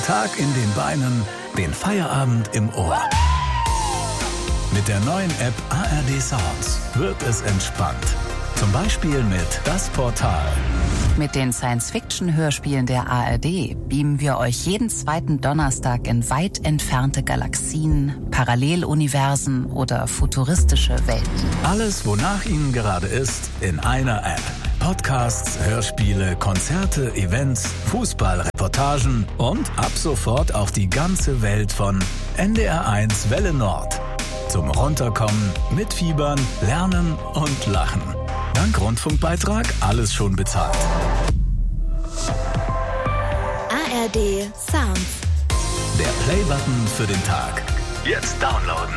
Tag in den Beinen, den Feierabend im Ohr. Mit der neuen App ARD Sounds wird es entspannt. Zum Beispiel mit Das Portal. Mit den Science-Fiction-Hörspielen der ARD beamen wir euch jeden zweiten Donnerstag in weit entfernte Galaxien, Paralleluniversen oder futuristische Welten. Alles, wonach Ihnen gerade ist, in einer App. Podcasts, Hörspiele, Konzerte, Events, Fußballreportagen und ab sofort auch die ganze Welt von NDR1 Welle Nord. Zum Runterkommen, mitfiebern, lernen und lachen. Dank Rundfunkbeitrag alles schon bezahlt. ARD Sounds. Der Playbutton für den Tag. Jetzt downloaden.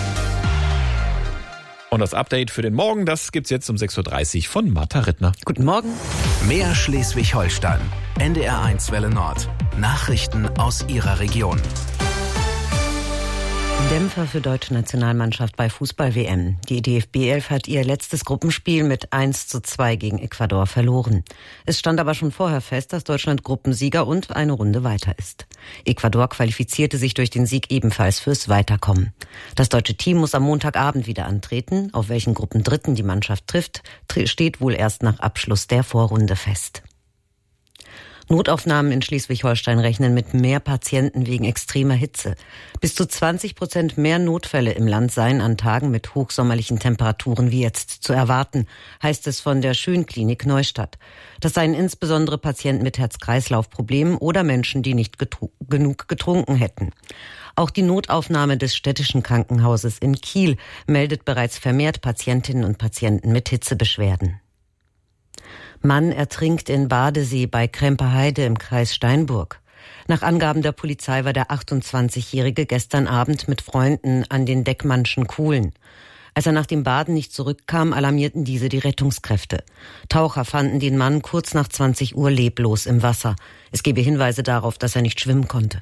Und das Update für den Morgen, das gibt's jetzt um 6.30 Uhr von Martha Rittner. Guten Morgen. Mehr Schleswig-Holstein. NDR1 Welle Nord. Nachrichten aus Ihrer Region. Dämpfer für deutsche Nationalmannschaft bei Fußball-WM. Die DFB 11 hat ihr letztes Gruppenspiel mit 1:2 gegen Ecuador verloren. Es stand aber schon vorher fest, dass Deutschland Gruppensieger und eine Runde weiter ist. Ecuador qualifizierte sich durch den Sieg ebenfalls fürs Weiterkommen. Das deutsche Team muss am Montagabend wieder antreten. Auf welchen Gruppendritten die Mannschaft trifft, steht wohl erst nach Abschluss der Vorrunde fest. Notaufnahmen in Schleswig-Holstein rechnen mit mehr Patienten wegen extremer Hitze. Bis zu 20% mehr Notfälle im Land seien an Tagen mit hochsommerlichen Temperaturen wie jetzt zu erwarten, heißt es von der Schönklinik Neustadt. Das seien insbesondere Patienten mit Herz-Kreislauf-Problemen oder Menschen, die nicht genug getrunken hätten. Auch die Notaufnahme des städtischen Krankenhauses in Kiel meldet bereits vermehrt Patientinnen und Patienten mit Hitzebeschwerden. Mann ertrinkt in Badesee bei Kremperheide im Kreis Steinburg. Nach Angaben der Polizei war der 28-Jährige gestern Abend mit Freunden an den Deckmannschen Kuhlen. Als er nach dem Baden nicht zurückkam, alarmierten diese die Rettungskräfte. Taucher fanden den Mann kurz nach 20 Uhr leblos im Wasser. Es gebe Hinweise darauf, dass er nicht schwimmen konnte.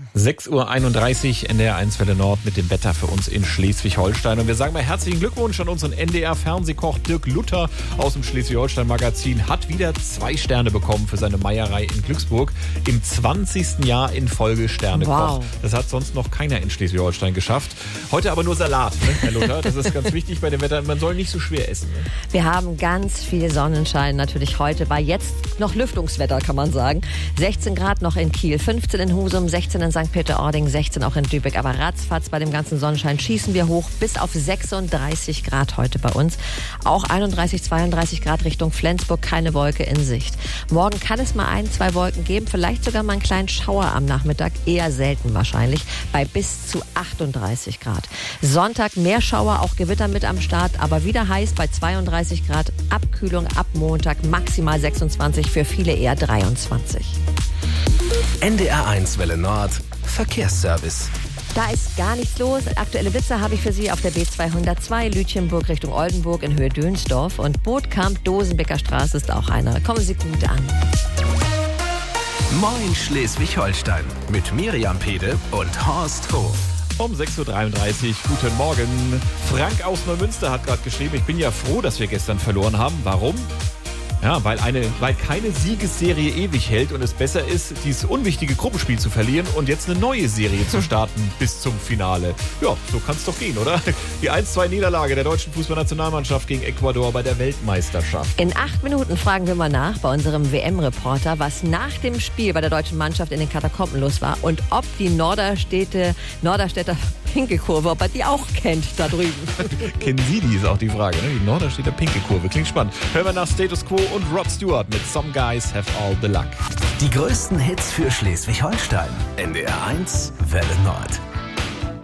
6.31 Uhr NDR1 Welle Nord mit dem Wetter für uns in Schleswig-Holstein. Und wir sagen mal herzlichen Glückwunsch an unseren NDR-Fernsehkoch Dirk Luther aus dem Schleswig-Holstein-Magazin. Hat wieder 2 Sterne bekommen für seine Meierei in Glücksburg. Im 20. Jahr in Folge Sternekoch. Wow. Das hat sonst noch keiner in Schleswig-Holstein geschafft. Heute aber nur Salat, ne, Herr Luther? Das ist ganz wichtig bei dem Wetter. Man soll nicht so schwer essen. Ne? Wir haben ganz viel Sonnenschein natürlich heute. Bei jetzt noch Lüftungswetter, kann man sagen. 16 Grad noch in Kiel, 15 in Husum, 16 in St. Peter-Ording, 16 auch in Lübeck. Aber ratzfatz bei dem ganzen Sonnenschein schießen wir hoch bis auf 36 Grad heute bei uns. Auch 31, 32 Grad Richtung Flensburg, keine Wolke in Sicht. Morgen kann es mal 1-2 Wolken geben, vielleicht sogar mal einen kleinen Schauer am Nachmittag, eher selten wahrscheinlich, bei bis zu 38 Grad. Sonntag mehr Schauer, auch Gewitter mit am Start, aber wieder heiß bei 32 Grad. Abkühlung ab Montag, maximal 26, für viele eher 23. NDR1 Welle Nord. Verkehrsservice. Da ist gar nichts los. Aktuelle Blitze habe ich für Sie auf der B202 Lütjenburg Richtung Oldenburg in Höhe Dönsdorf. Und Bootkamp, Dosenbecker Straße ist auch einer. Kommen Sie gut an. Moin Schleswig-Holstein mit Miriam Pede und Horst Hof. Um 6.33 Uhr, guten Morgen. Frank aus Neumünster hat gerade geschrieben, ich bin ja froh, dass wir gestern verloren haben. Warum? Ja, weil keine Siegesserie ewig hält und es besser ist, dieses unwichtige Gruppenspiel zu verlieren und jetzt eine neue Serie zu starten bis zum Finale. Ja, so kann es doch gehen, oder? Die 1:2-Niederlage der deutschen Fußballnationalmannschaft gegen Ecuador bei der Weltmeisterschaft. In 8 Minuten fragen wir mal nach bei unserem WM-Reporter, was nach dem Spiel bei der deutschen Mannschaft in den Katakomben los war und ob die Norderstädter Pinkelkurve, ob er die auch kennt da drüben. Kennen Sie die, ist auch die Frage, ne? Die Norderstädter Pinkelkurve, klingt spannend. Hören wir nach Status Quo und Rod Stewart mit Some Guys Have All the Luck. Die größten Hits für Schleswig-Holstein. NDR1 Welle Nord.